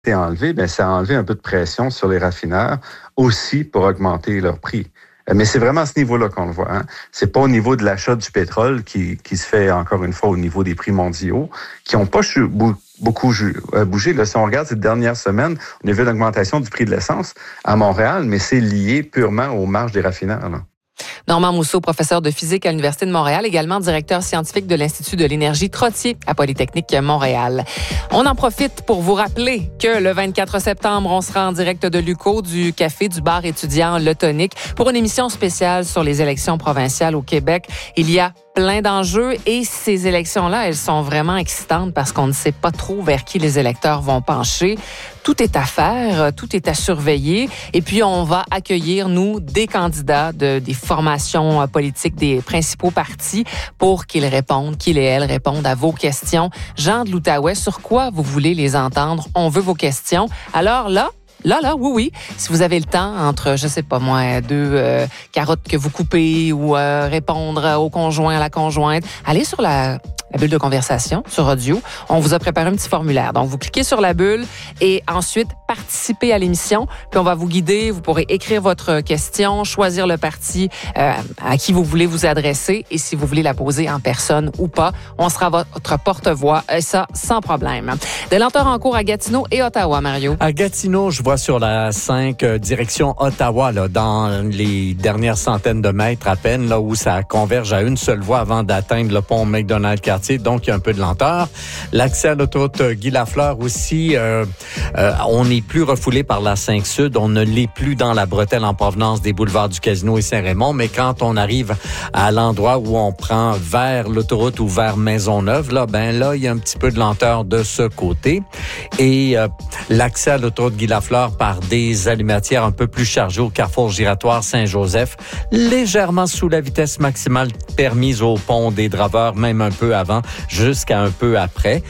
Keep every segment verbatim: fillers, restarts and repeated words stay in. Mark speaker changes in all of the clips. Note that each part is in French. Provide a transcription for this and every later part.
Speaker 1: été enlevé, bien, ça a enlevé un peu de pression sur les raffineurs aussi pour augmenter leur prix. Mais c'est vraiment à ce niveau-là qu'on le voit. Hein. C'est pas au niveau de l'achat du pétrole qui, qui se fait, encore une fois, au niveau des prix mondiaux, qui n'ont pas chu- beaucoup ju- bougé. Là, si on regarde ces dernières semaines, on a vu une augmentation du prix de l'essence à Montréal, mais c'est lié purement aux marges des raffineurs. Là.
Speaker 2: Normand Mousseau, professeur de physique à l'Université de Montréal, également directeur scientifique de l'Institut de l'énergie Trottier à Polytechnique Montréal. On en profite pour vous rappeler que le vingt-quatre septembre, on sera en direct de l'U Q O, du café du bar étudiant Le Tonique, pour une émission spéciale sur les élections provinciales au Québec. Il y a plein d'enjeux et ces élections-là, elles sont vraiment excitantes parce qu'on ne sait pas trop vers qui les électeurs vont pencher. Tout est à faire, tout est à surveiller et puis on va accueillir, nous, des candidats de, des formations politiques des principaux partis pour qu'ils répondent, qu'ils et elles répondent à vos questions. Jean de l'Outaouais, sur quoi vous voulez les entendre? On veut vos questions. Alors là, Là, là, oui, oui. Si vous avez le temps, entre, je sais pas moi, deux euh, carottes que vous coupez ou euh, répondre au conjoint, à la conjointe, allez sur la, la bulle de conversation sur audio. On vous a préparé un petit formulaire. Donc, vous cliquez sur la bulle et ensuite, participez à l'émission. Puis, on va vous guider. Vous pourrez écrire votre question, choisir le parti euh, à qui vous voulez vous adresser et si vous voulez la poser en personne ou pas. On sera votre porte-voix. Et ça, sans problème. Des lenteurs en cours à Gatineau et Ottawa, Mario.
Speaker 3: À Gatineau, je vois sur la cinq, euh, direction Ottawa, là, dans les dernières centaines de mètres à peine, là où ça converge à une seule voie avant d'atteindre le pont McDonald-Cartier, donc il y a un peu de lenteur. L'accès à l'autoroute Guy Lafleur aussi, euh, euh, on n'est plus refoulé par la cinq Sud, on ne l'est plus dans la bretelle en provenance des boulevards du Casino et Saint-Raymond, mais quand on arrive à l'endroit où on prend vers l'autoroute ou vers Maisonneuve, là, ben là, il y a un petit peu de lenteur de ce côté. Et euh, l'accès à l'autoroute Guy Lafleur par des allumatières un peu plus chargées au carrefour giratoire Saint-Joseph, légèrement sous la vitesse maximale permise au pont des Draveurs, même un peu avant, jusqu'à un peu après.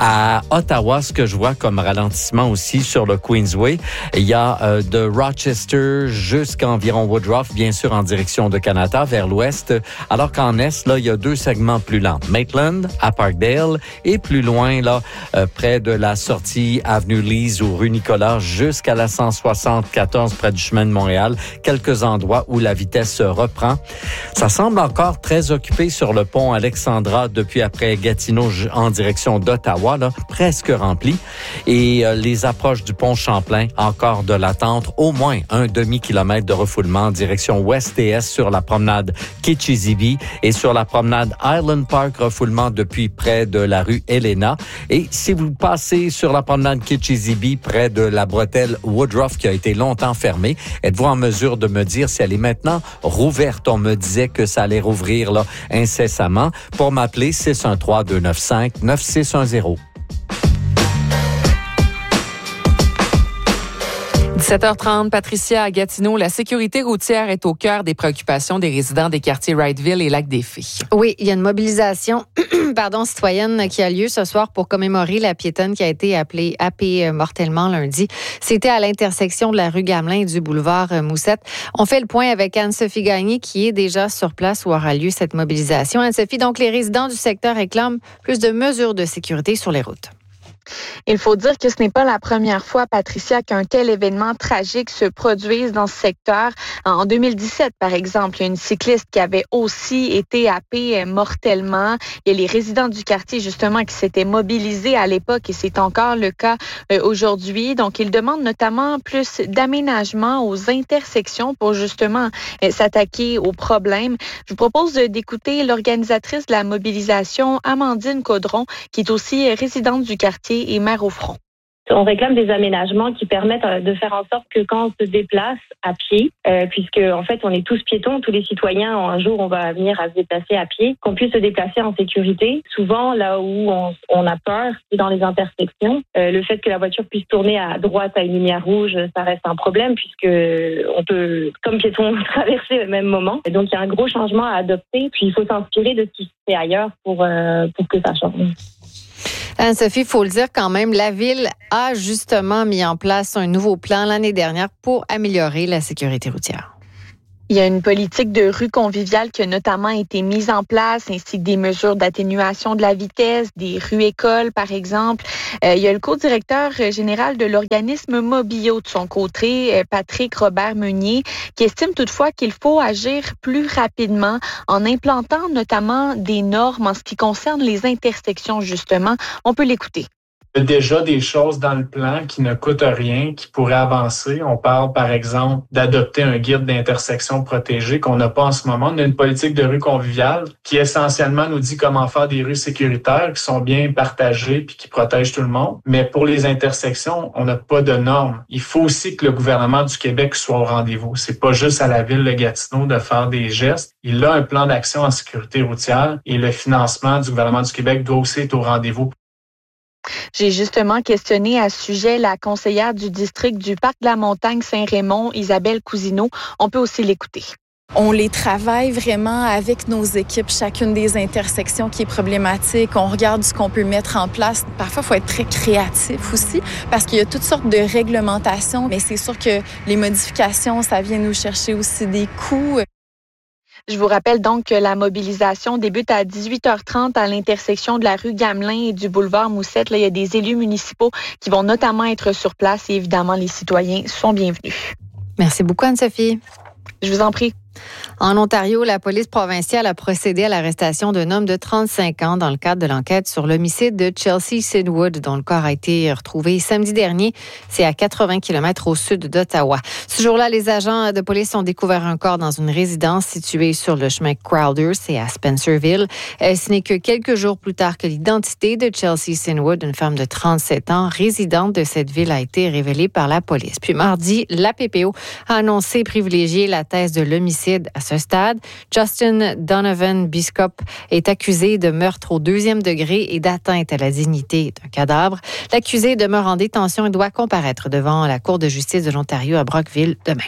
Speaker 3: À Ottawa, ce que je vois comme ralentissement aussi sur le Queensway, il y a euh, de Rochester jusqu'à environ Woodruff, bien sûr en direction de Kanata, vers l'ouest, alors qu'en est, là, il y a deux segments plus lents. Maitland, à Parkdale, et plus loin, là, euh, près de la sortie Avenue Lise ou rue Nicolas, jusqu'à la cent soixante-quatorze près du chemin de Montréal, quelques endroits où la vitesse reprend. Ça semble encore très occupé sur le pont Alexandra depuis après Gatineau en direction d'Ottawa, là, presque rempli. Et euh, les approches du pont Champlain, encore de l'attente, au moins un demi-kilomètre de refoulement en direction ouest et est sur la promenade Kitchizibi et sur la promenade Island Park, refoulement depuis près de la rue Helena. Et si vous passez sur la promenade Kitchizibi près de la bretelle Woodruff qui a été longtemps fermée, êtes-vous en mesure de me dire si elle est maintenant rouverte? On me disait que ça allait rouvrir là incessamment. Pour m'appeler, six un trois, deux neuf cinq, neuf six un zéro.
Speaker 2: dix-sept heures trente, Patricia à Gatineau. La sécurité routière est au cœur des préoccupations des résidents des quartiers Wrightville et Lac-des-Fées.
Speaker 4: Oui, il y a une mobilisation pardon, citoyenne qui a lieu ce soir pour commémorer la piétonne qui a été appelée happée mortellement lundi. C'était à l'intersection de la rue Gamelin et du boulevard Moussette. On fait le point avec Anne-Sophie Gagné qui est déjà sur place où aura lieu cette mobilisation. Anne-Sophie, donc les résidents du secteur réclament plus de mesures de sécurité sur les routes.
Speaker 5: Il faut dire que ce n'est pas la première fois, Patricia, qu'un tel événement tragique se produise dans ce secteur. En deux mille dix-sept, par exemple, il y a une cycliste qui avait aussi été happée mortellement. Il y a les résidents du quartier, justement, qui s'étaient mobilisés à l'époque et c'est encore le cas euh, aujourd'hui. Donc, ils demandent notamment plus d'aménagement aux intersections pour justement euh, s'attaquer aux problèmes. Je vous propose d'écouter l'organisatrice de la mobilisation, Amandine Caudron, qui est aussi résidente du quartier et maire au front.
Speaker 6: On réclame des aménagements qui permettent de faire en sorte que quand on se déplace à pied, euh, puisque en fait on est tous piétons, tous les citoyens, un jour on va venir à se déplacer à pied, qu'on puisse se déplacer en sécurité. Souvent là où on, on a peur, c'est dans les intersections. Euh, le fait que la voiture puisse tourner à droite à une lumière rouge, ça reste un problème puisque on peut, comme piéton, traverser au même moment. Et donc il y a un gros changement à adopter. Puis il faut s'inspirer de ce qui se fait ailleurs pour euh, pour que ça change.
Speaker 4: Anne-Sophie, il faut le dire quand même, la Ville a justement mis en place un nouveau plan l'année dernière pour améliorer la sécurité routière.
Speaker 5: Il y a une politique de rue conviviale qui a notamment été mise en place, ainsi que des mesures d'atténuation de la vitesse, des rues-écoles, par exemple. Euh, il y a le co-directeur général de l'organisme Mobio de son côté, Patrick Robert Meunier, qui estime toutefois qu'il faut agir plus rapidement en implantant notamment des normes en ce qui concerne les intersections, justement. On peut l'écouter.
Speaker 7: Il y a déjà des choses dans le plan qui ne coûtent rien, qui pourraient avancer. On parle, par exemple, d'adopter un guide d'intersection protégé qu'on n'a pas en ce moment. On a une politique de rue conviviale qui essentiellement nous dit comment faire des rues sécuritaires qui sont bien partagées puis qui protègent tout le monde. Mais pour les intersections, on n'a pas de normes. Il faut aussi que le gouvernement du Québec soit au rendez-vous. C'est pas juste à la ville de Gatineau de faire des gestes. Il a un plan d'action en sécurité routière et le financement du gouvernement du Québec doit aussi être au rendez-vous.
Speaker 5: J'ai justement questionné à ce sujet la conseillère du district du Parc de la Montagne Saint-Raymond, Isabelle Cousineau. On peut aussi l'écouter.
Speaker 8: On les travaille vraiment avec nos équipes, chacune des intersections qui est problématique. On regarde ce qu'on peut mettre en place. Parfois, il faut être très créatif aussi parce qu'il y a toutes sortes de réglementations. Mais c'est sûr que les modifications, ça vient nous chercher aussi des coûts.
Speaker 5: Je vous rappelle donc que la mobilisation débute à dix-huit heures trente à l'intersection de la rue Gamelin et du boulevard Moussette. Là, il y a des élus municipaux qui vont notamment être sur place et évidemment, les citoyens sont bienvenus.
Speaker 4: Merci beaucoup, Anne-Sophie.
Speaker 5: Je vous en prie.
Speaker 4: En Ontario, la police provinciale a procédé à l'arrestation d'un homme de trente-cinq ans dans le cadre de l'enquête sur l'homicide de Chelsea Sidwood, dont le corps a été retrouvé samedi dernier. C'est à quatre-vingts kilomètres au sud d'Ottawa. Ce jour-là, les agents de police ont découvert un corps dans une résidence située sur le chemin Crowder, c'est à Spencerville. Ce n'est que quelques jours plus tard que l'identité de Chelsea Sidwood, une femme de trente-sept ans, résidente de cette ville, a été révélée par la police. Puis mardi, la P P O a annoncé privilégier la thèse de l'homicide à ce stade. Justin Donovan Biscop est accusé de meurtre au deuxième degré et d'atteinte à la dignité d'un cadavre. L'accusé demeure en détention et doit comparaître devant la Cour de justice de l'Ontario à Brockville demain.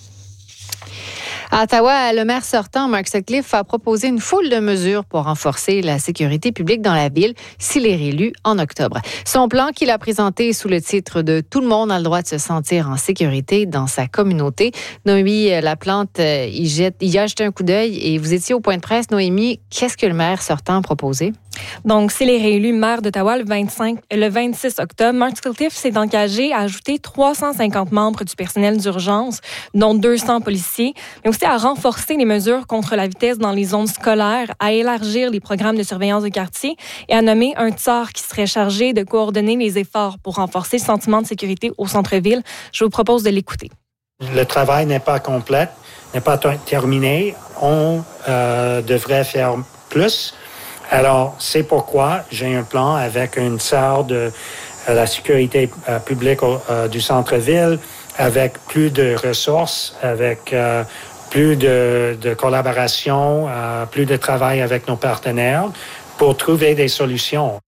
Speaker 4: À Ottawa, le maire sortant, Mark Sutcliffe, a proposé une foule de mesures pour renforcer la sécurité publique dans la ville s'il est réélu en octobre. Son plan qu'il a présenté sous le titre de « Tout le monde a le droit de se sentir en sécurité dans sa communauté ». Noémie Laplante y, jette, y a jeté un coup d'œil et vous étiez au point de presse. Noémie, qu'est-ce que le maire sortant a proposé?
Speaker 9: Donc, s'il est réélu maire d'Ottawa le, vingt-cinq, le vingt-six octobre, Mark Sutcliffe s'est engagé à ajouter trois cent cinquante membres du personnel d'urgence, dont deux cents policiers, mais aussi à renforcer les mesures contre la vitesse dans les zones scolaires, à élargir les programmes de surveillance de quartier et à nommer un tsar qui serait chargé de coordonner les efforts pour renforcer le sentiment de sécurité au centre-ville. Je vous propose de l'écouter.
Speaker 10: Le travail n'est pas complet, n'est pas terminé. On euh, devrait faire plus. Alors, c'est pourquoi j'ai un plan avec une tsar de euh, la sécurité euh, publique euh, du centre-ville, avec plus de ressources, avec euh, plus de, de collaboration, euh, plus de travail avec nos partenaires pour trouver des solutions.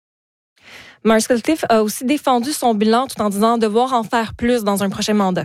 Speaker 9: Mark Sutcliffe a aussi défendu son bilan tout en disant devoir en faire plus dans un prochain mandat.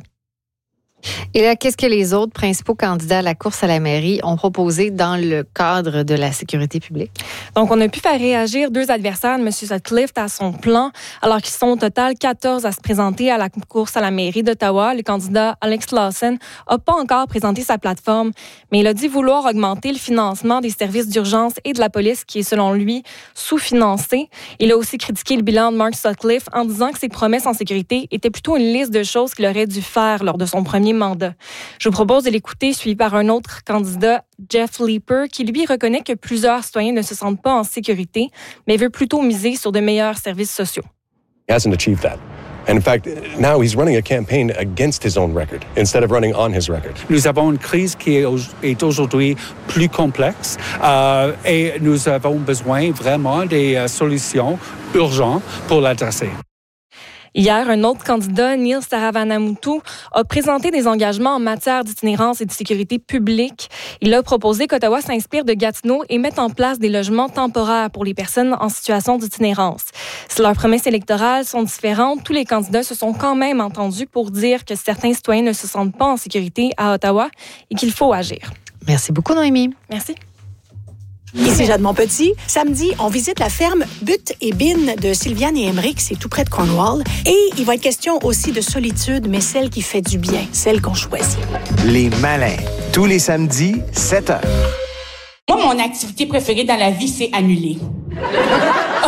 Speaker 4: Et là, qu'est-ce que les autres principaux candidats à la course à la mairie ont proposé dans le cadre de la sécurité publique?
Speaker 9: Donc, on a pu faire réagir deux adversaires de M. Sutcliffe à son plan, alors qu'ils sont au total quatorze à se présenter à la course à la mairie d'Ottawa. Le candidat Alex Lawson n'a pas encore présenté sa plateforme, mais il a dit vouloir augmenter le financement des services d'urgence et de la police, qui est, selon lui, sous-financé. Il a aussi critiqué le bilan de Mark Sutcliffe en disant que ses promesses en sécurité étaient plutôt une liste de choses qu'il aurait dû faire lors de son premier mandat. Je vous propose de l'écouter, suivi par un autre candidat, Jeff Leeper, qui lui reconnaît que plusieurs citoyens ne se sentent pas en sécurité, mais veut plutôt miser sur de meilleurs services sociaux.
Speaker 11: He hasn't achieved that. And in fact, now he's running a campaign against his own record instead of running on his record.
Speaker 12: Nous avons une crise qui est aujourd'hui plus complexe euh, et nous avons besoin vraiment des euh, solutions urgentes pour l'adresser.
Speaker 9: Hier, un autre candidat, Neil Saravanamuthu, a présenté des engagements en matière d'itinérance et de sécurité publique. Il a proposé qu'Ottawa s'inspire de Gatineau et mette en place des logements temporaires pour les personnes en situation d'itinérance. Si leurs promesses électorales sont différentes, tous les candidats se sont quand même entendus pour dire que certains citoyens ne se sentent pas en sécurité à Ottawa et qu'il faut agir.
Speaker 4: Merci beaucoup, Noémie.
Speaker 9: Merci.
Speaker 13: Ici Jade Montpetit. Samedi, on visite la ferme Butte et Bin de Sylviane et Emeric, c'est tout près de Cornwall. Et il va être question aussi de solitude, mais celle qui fait du bien, celle qu'on choisit.
Speaker 14: Les malins. Tous les samedis, sept heures.
Speaker 15: Moi, mon activité préférée dans la vie, c'est annuler. Oh,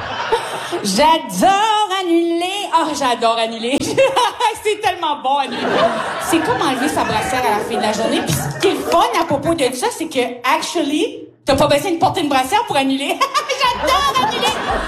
Speaker 15: j'adore annuler. Oh, j'adore annuler. C'est tellement bon, annuler. C'est comme enlever sa brassière à la fin de la journée. Puis ce qui est le fun à propos de ça, c'est que, actually, t'as pas besoin de porter une brassière pour annuler. J'adore annuler.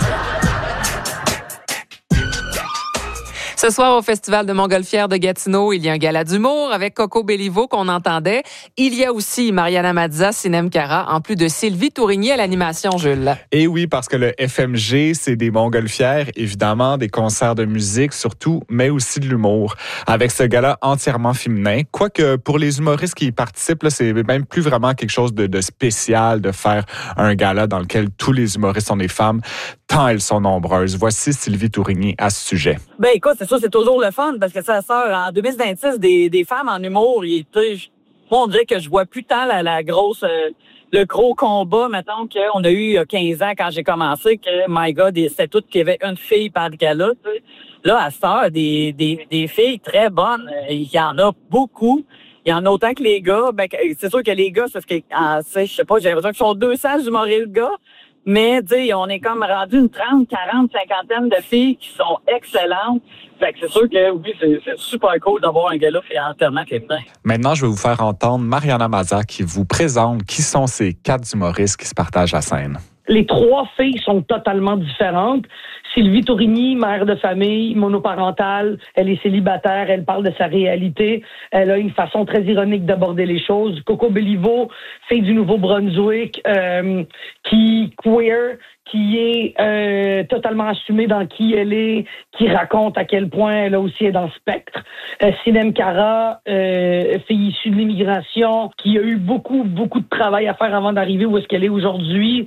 Speaker 2: Ce soir, au Festival de Montgolfière de Gatineau, il y a un gala d'humour avec Coco Bellivo qu'on entendait. Il y a aussi Mariana Mazza, Sinem Cara, en plus de Sylvie Tourigny à l'animation, Jules.
Speaker 16: Et oui, parce que le F M G, c'est des Montgolfières, évidemment, des concerts de musique surtout, mais aussi de l'humour. Avec ce gala entièrement féminin, quoique pour les humoristes qui y participent, là, c'est même plus vraiment quelque chose de, de spécial de faire un gala dans lequel tous les humoristes sont des femmes, tant elles sont nombreuses. Voici Sylvie Tourigny à ce sujet.
Speaker 17: Ben écoute, c'est sûr, c'est toujours le fun parce que ça sort en deux mille vingt-six des, des femmes en humour. Il, moi, on dirait que je vois plus tant la, la grosse, euh, le gros combat, mettons, qu'on a eu il y a quinze ans quand j'ai commencé, que, my God, c'était tout qu'il y avait une fille par gala. T'sais. Là, à cette heure, des, des, des filles très bonnes, il y en a beaucoup. Il y en a autant que les gars. Ben, c'est sûr que les gars, c'est ce que, je sais pas, j'ai l'impression qu'ils sont deux cents humoristes gars. Mais, tu sais, on est comme rendu une trente, quarante, cinquantaine de filles qui sont excellentes. Fait que c'est sûr que, oui, c'est, c'est super cool d'avoir un gala entièrement féminin.
Speaker 16: Maintenant, je vais vous faire entendre Mariana Mazza qui vous présente qui sont ces quatre humoristes qui se partagent la scène.
Speaker 18: Les trois filles sont totalement différentes. Sylvie Tourigny, mère de famille, monoparentale, elle est célibataire, elle parle de sa réalité. Elle a une façon très ironique d'aborder les choses. Coco Bellivo, fille du Nouveau-Brunswick, euh, qui queer, qui est euh, totalement assumée dans qui elle est, qui raconte à quel point elle a aussi est dans le spectre. Euh, Sinem Cara, euh, fille issue de l'immigration, qui a eu beaucoup, beaucoup de travail à faire avant d'arriver où est-ce qu'elle est aujourd'hui.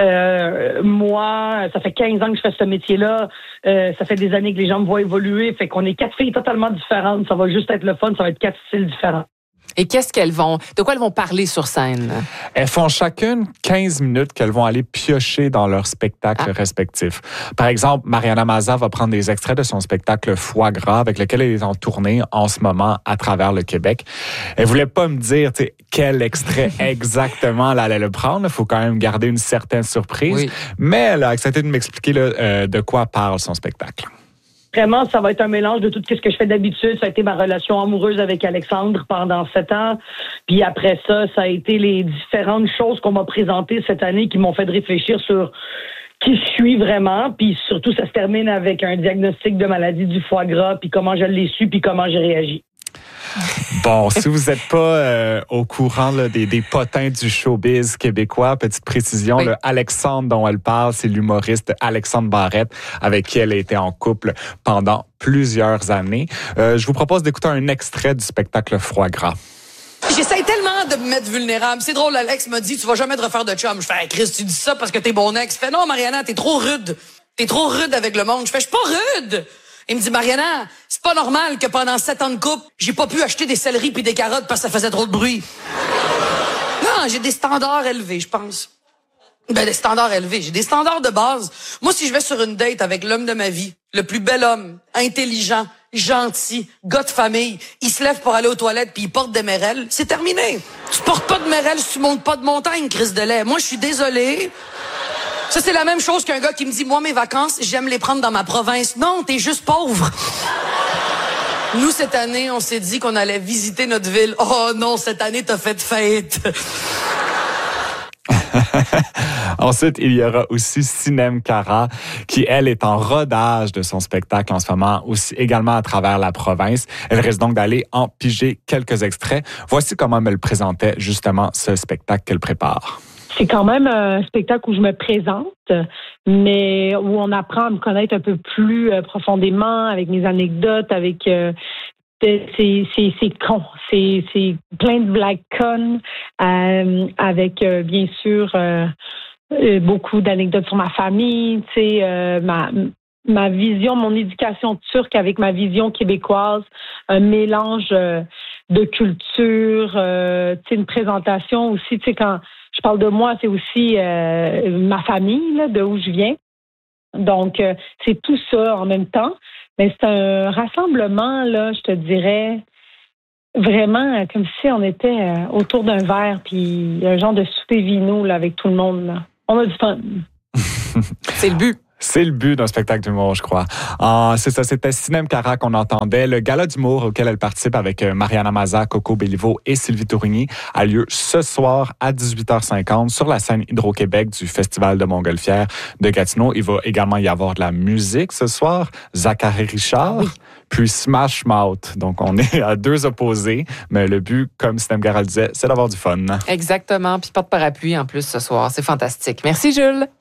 Speaker 18: Euh, moi, ça fait quinze ans que je fais ce métier-là. Euh, ça fait des années que les gens me voient évoluer. Fait qu'on est quatre filles totalement différentes. Ça va juste être le fun. Ça va être quatre styles différents.
Speaker 2: Et qu'est-ce qu'elles vont, de quoi elles vont parler sur scène?
Speaker 16: Elles font chacune quinze minutes qu'elles vont aller piocher dans leur spectacle ah. respectif. Par exemple, Mariana Mazza va prendre des extraits de son spectacle Foie gras avec lequel elle est en tournée en ce moment à travers le Québec. Elle voulait pas me dire quel extrait exactement elle allait le prendre. Il faut quand même garder une certaine surprise. Oui. Mais elle a accepté de m'expliquer là, euh, de quoi parle son spectacle.
Speaker 18: Vraiment, ça va être un mélange de tout ce que je fais d'habitude. Ça a été ma relation amoureuse avec Alexandre pendant sept ans. Puis après ça, ça a été les différentes choses qu'on m'a présentées cette année qui m'ont fait réfléchir sur qui je suis vraiment. Puis surtout, ça se termine avec un diagnostic de maladie du foie gras, puis comment je l'ai su, puis comment j'ai réagi.
Speaker 16: Bon, si vous n'êtes pas euh, au courant là, des, des potins du showbiz québécois, petite précision, oui. le Alexandre dont elle parle, c'est l'humoriste Alexandre Barrette, avec qui elle a été en couple pendant plusieurs années. Euh, je vous propose d'écouter un extrait du spectacle Foie gras.
Speaker 19: J'essaie tellement de me mettre vulnérable. C'est drôle, Alex m'a dit, tu vas jamais te refaire de chum. Je fais, hey, Chris, tu dis ça parce que t'es bon ex. Je fais, non, Mariana, t'es trop rude. T'es trop rude avec le monde. Je fais, je suis pas rude. Il me dit, Mariana, c'est pas normal que pendant sept ans de couple, j'ai pas pu acheter des céleris puis des carottes parce que ça faisait trop de bruit. Non, j'ai des standards élevés, je pense. Ben, des standards élevés. J'ai des standards de base. Moi, si je vais sur une date avec l'homme de ma vie, le plus bel homme, intelligent, gentil, gars de famille, il se lève pour aller aux toilettes puis il porte des mérelles, c'est terminé. Tu portes pas de mérelles si tu montes pas de montagne, Chris de lait. Moi, je suis désolé. Ça, c'est la même chose qu'un gars qui me dit, moi, mes vacances, j'aime les prendre dans ma province. Non, t'es juste pauvre. Nous, cette année, on s'est dit qu'on allait visiter notre ville. Oh non, cette année, t'as fait fête.
Speaker 16: Ensuite, il y aura aussi Sinem Cara, qui, elle, est en rodage de son spectacle en ce moment, aussi également à travers la province. Elle risque donc d'aller en piger quelques extraits. Voici comment elle me le présentait, justement, ce spectacle qu'elle prépare.
Speaker 20: C'est quand même un spectacle où je me présente, mais où on apprend à me connaître un peu plus profondément avec mes anecdotes, avec... Euh, c'est, c'est, c'est con. C'est, c'est plein de blagues connes, euh, avec, euh, bien sûr, euh, beaucoup d'anecdotes sur ma famille, tu sais, euh, ma... ma vision, mon éducation turque avec ma vision québécoise, un mélange euh, de culture, euh, tu sais, une présentation aussi, tu sais, quand je parle de moi, c'est aussi euh, ma famille, là, de où je viens. Donc, euh, c'est tout ça en même temps. Mais c'est un rassemblement, là, je te dirais, vraiment comme si on était autour d'un verre, puis un genre de souper vino là, avec tout le monde. Là. On a du fun.
Speaker 2: C'est le but.
Speaker 16: C'est le but d'un spectacle d'humour, je crois. Ah, c'est ça, c'était Sinem Cara qu'on entendait. Le gala d'humour auquel elle participe avec Mariana Maza, Coco Béliveau et Sylvie Tourigny a lieu ce soir à dix-huit heures cinquante sur la scène Hydro-Québec du Festival de Montgolfière de Gatineau. Il va également y avoir de la musique ce soir. Zachary Richard, oui. Puis Smash Mouth. Donc, on est à deux opposés, mais le but, comme Sinem Cara le disait, c'est d'avoir du fun.
Speaker 2: Exactement. Puis porte-parapluie en plus ce soir. C'est fantastique. Merci, Jules.